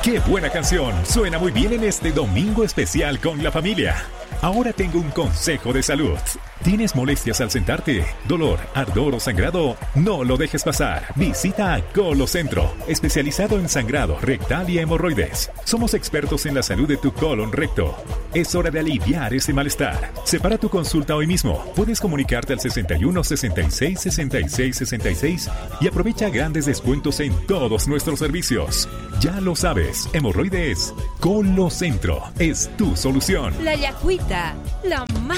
¡Qué buena canción! Suena muy bien en este domingo especial con la familia. Ahora tengo un consejo de salud. ¿Tienes molestias al sentarte? ¿Dolor, ardor o sangrado? No lo dejes pasar. Visita a Colocentro, especializado en sangrado rectal y hemorroides. Somos expertos en la salud de tu colon recto. Es hora de aliviar ese malestar. Separa tu consulta hoy mismo. Puedes comunicarte al 61 66 66 66 y aprovecha grandes descuentos en todos nuestros servicios. Ya lo sabes, hemorroides, Colocentro es tu solución. La Yacuita, la más